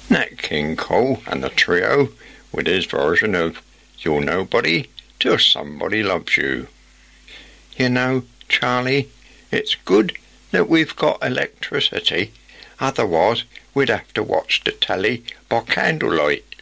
Nat King Cole and the trio with his version of You're Nobody Till Somebody Loves You. You know, Charlie, it's good that we've got electricity, otherwise we'd have to watch the telly by candlelight.